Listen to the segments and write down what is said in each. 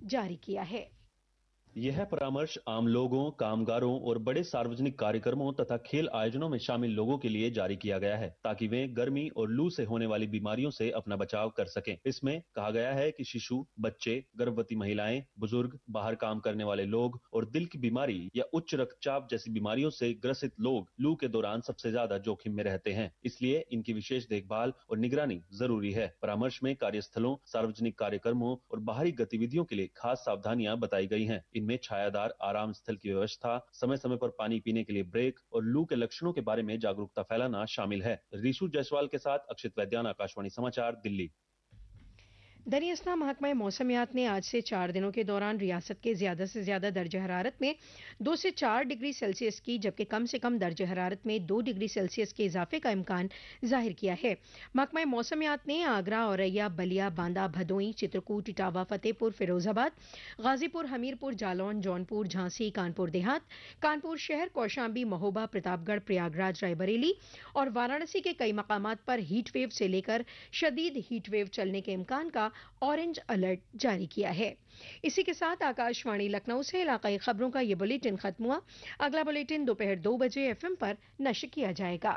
जारी किया है। यह परामर्श आम लोगों, कामगारों और बड़े सार्वजनिक कार्यक्रमों तथा खेल आयोजनों में शामिल लोगों के लिए जारी किया गया है, ताकि वे गर्मी और लू से होने वाली बीमारियों से अपना बचाव कर सकें। इसमें कहा गया है कि शिशु, बच्चे, गर्भवती महिलाएं, बुजुर्ग, बाहर काम करने वाले लोग और दिल की बीमारी या उच्च रक्तचाप जैसी बीमारियों से ग्रसित लोग लू के दौरान सबसे ज्यादा जोखिम में रहते हैं। इसलिए इनकी विशेष देखभाल और निगरानी जरूरी है। परामर्श में कार्यस्थलों, सार्वजनिक कार्यक्रमों और बाहरी गतिविधियों के लिए खास सावधानियां बताई गई हैं। इनमें छायादार आराम स्थल की व्यवस्था, समय समय पर पानी पीने के लिए ब्रेक और लू के लक्षणों के बारे में जागरूकता फैलाना शामिल है। ऋषु जायसवाल के साथ अक्षित वैद्यान, आकाशवाणी समाचार, दिल्ली। दरियास्ता महकमा मौसमियात ने आज से 4 दिनों के दौरान रियासत के ज़्यादा से ज़्यादा दर्ज हरारत में 2 से 4 डिग्री सेल्सियस की, जबकि कम से कम दर्ज हरारत में 2 डिग्री सेल्सियस के इजाफे का इम्कान जाहिर किया है। महकमा मौसमियात ने आगरा, औरैया, बलिया, बांदा, भदोई, चित्रकूट, इटावा, फतेहपुर, फिरोजाबाद, गाजीपुर, हमीरपुर, जालौन, जौनपुर, झांसी, कानपुर देहात, कानपुर शहर, कौशाम्बी, महोबा, प्रतापगढ़, प्रयागराज, रायबरेली और वाराणसी के कई मकामात पर हीट वेव से लेकर शदीद हीट वेव चलने के इम्कान का ऑरेंज अलर्ट जारी किया है। इसी के साथ आकाशवाणी लखनऊ से इलाकाई खबरों का ये बुलेटिन खत्म हुआ। अगला बुलेटिन दोपहर 2 बजे एफएम पर नश्र किया जाएगा।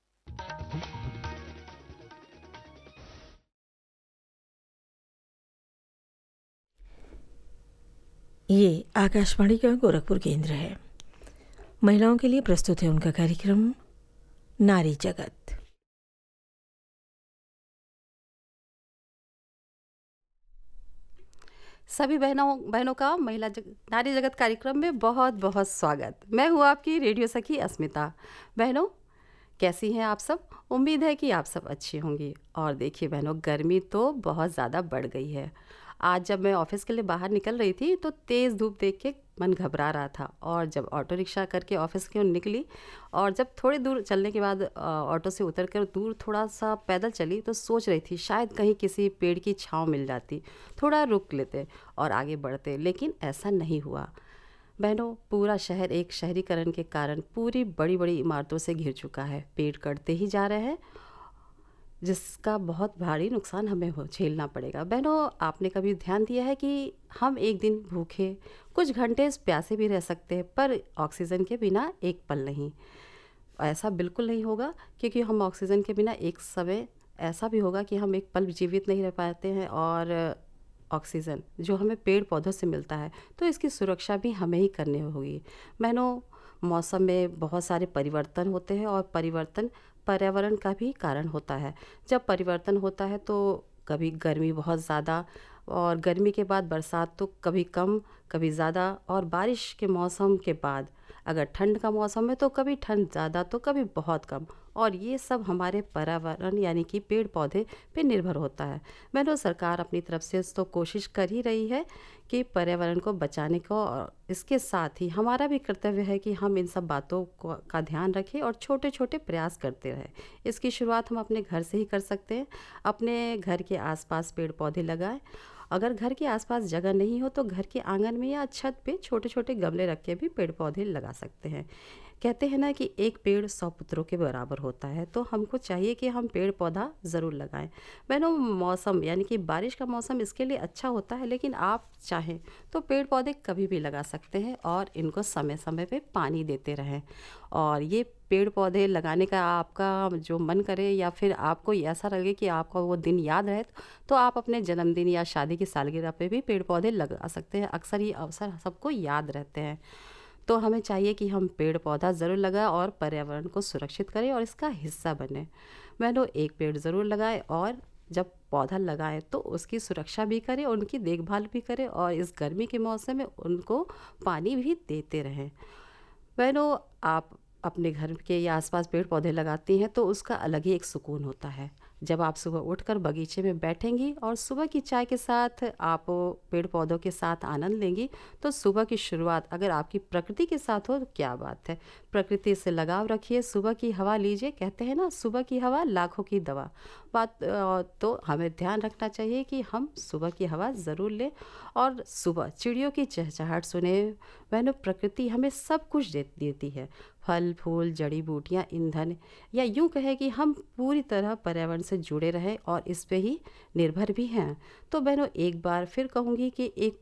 ये आकाशवाणी का गोरखपुर केंद्र है। महिलाओं के लिए प्रस्तुत है उनका कार्यक्रम नारी जगत। सभी बहनों का नारी जगत कार्यक्रम में बहुत बहुत स्वागत। मैं हूँ आपकी रेडियो सखी अस्मिता। बहनों, कैसी हैं आप सब? उम्मीद है कि आप सब अच्छी होंगी। और देखिए बहनों, गर्मी तो बहुत ज़्यादा बढ़ गई है। आज जब मैं ऑफिस के लिए बाहर निकल रही थी तो तेज़ धूप देख के मन घबरा रहा था, और जब ऑटो रिक्शा करके ऑफिस की ओर निकली और जब थोड़ी दूर चलने के बाद ऑटो से उतर कर दूर थोड़ा सा पैदल चली तो सोच रही थी शायद कहीं किसी पेड़ की छांव मिल जाती, थोड़ा रुक लेते और आगे बढ़ते, लेकिन ऐसा नहीं हुआ। बहनों, पूरा शहर एक शहरीकरण के कारण पूरी बड़ी बड़ी इमारतों से घिर चुका है। पेड़ कटते ही जा रहे हैं, जिसका बहुत भारी नुकसान हमें झेलना पड़ेगा। बहनों, आपने कभी ध्यान दिया है कि हम एक दिन भूखे, कुछ घंटे प्यासे भी रह सकते हैं, पर ऑक्सीजन के बिना एक पल नहीं। ऐसा बिल्कुल नहीं होगा, क्योंकि हम ऑक्सीजन के बिना एक समय ऐसा भी होगा कि हम एक पल जीवित नहीं रह पाते हैं। और ऑक्सीजन जो हमें पेड़ पौधों से मिलता है, तो इसकी सुरक्षा भी हमें ही करनी होगी। बहनों, मौसम में बहुत सारे परिवर्तन होते हैं और परिवर्तन पर्यावरण का भी कारण होता है। जब परिवर्तन होता है तो कभी गर्मी बहुत ज़्यादा, और गर्मी के बाद बरसात तो कभी कम कभी ज़्यादा, और बारिश के मौसम के बाद अगर ठंड का मौसम है तो कभी ठंड ज़्यादा तो कभी बहुत कम। और ये सब हमारे पर्यावरण यानी कि पेड़ पौधे पे निर्भर होता है। मैंने सरकार अपनी तरफ से तो कोशिश कर ही रही है कि पर्यावरण को बचाने को, और इसके साथ ही हमारा भी कर्तव्य है कि हम इन सब बातों का ध्यान रखें और छोटे छोटे प्रयास करते रहें। इसकी शुरुआत हम अपने घर से ही कर सकते हैं। अपने घर के आसपास पेड़ पौधे लगाएं। अगर घर के आसपास जगह नहीं हो तो घर के आंगन में या छत पे छोटे छोटे गमले रख के भी पेड़ पौधे लगा सकते हैं। कहते हैं ना कि एक पेड़ 100 पुत्रों के बराबर होता है, तो हमको चाहिए कि हम पेड़ पौधा ज़रूर लगाएं। बहनों, मौसम यानी कि बारिश का मौसम इसके लिए अच्छा होता है, लेकिन आप चाहें तो पेड़ पौधे कभी भी लगा सकते हैं और इनको समय समय पे पानी देते रहें। और ये पेड़ पौधे लगाने का आपका जो मन करे, या फिर आपको ऐसा लगे कि आपका वो दिन याद रहे, तो आप अपने जन्मदिन या शादी की सालगिरह पे भी पेड़ पौधे लगा सकते हैं। अक्सर ये अवसर सबको याद रहते हैं, तो हमें चाहिए कि हम पेड़ पौधा ज़रूर लगाएं और पर्यावरण को सुरक्षित करें और इसका हिस्सा बने। मैंने एक पेड़ ज़रूर लगाएं, और जब पौधा लगाएं तो उसकी सुरक्षा भी करें, उनकी देखभाल भी करें, और इस गर्मी के मौसम में उनको पानी भी देते रहें। बहनों, आप अपने घर के या आसपास पेड़ पौधे लगाती हैं तो उसका अलग ही एक सुकून होता है। जब आप सुबह उठकर बगीचे में बैठेंगी और सुबह की चाय के साथ आप पेड़ पौधों के साथ आनंद लेंगी, तो सुबह की शुरुआत अगर आपकी प्रकृति के साथ हो तो क्या बात है। प्रकृति से लगाव रखिए, सुबह की हवा लीजिए। कहते हैं ना, सुबह की हवा लाखों की दवा। तो हमें ध्यान रखना चाहिए कि हम सुबह की हवा ज़रूर लें और सुबह चिड़ियों की चहचहाहट सुने। बहनों, प्रकृति हमें सब कुछ देती है, फल फूल, जड़ी बूटियाँ, ईंधन, या यूं कहे कि हम पूरी तरह पर्यावरण से जुड़े रहें और इस पे ही निर्भर भी हैं। तो बहनों, एक बार फिर कहूँगी कि एक